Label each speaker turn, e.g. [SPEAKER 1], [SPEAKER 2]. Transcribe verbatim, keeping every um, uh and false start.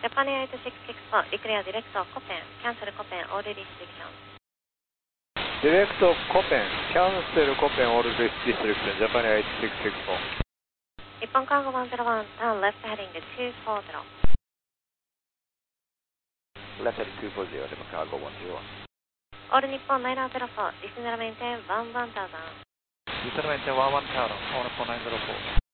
[SPEAKER 1] Japan eight six six four, declare direct Copen, cancel Copen, order restriction.
[SPEAKER 2] Direct Copen, cancel Copen, order restriction, Japan eight six six four.
[SPEAKER 1] Nippon Cargo one zero one, turn left heading two four zero.
[SPEAKER 2] Left heading two four zero, Nippon Cargo one zero one.
[SPEAKER 1] All Nippon nine zero four, descend and maintain one one thousand.
[SPEAKER 2] Descend and maintain one one thousand, all Nippon nine zero four.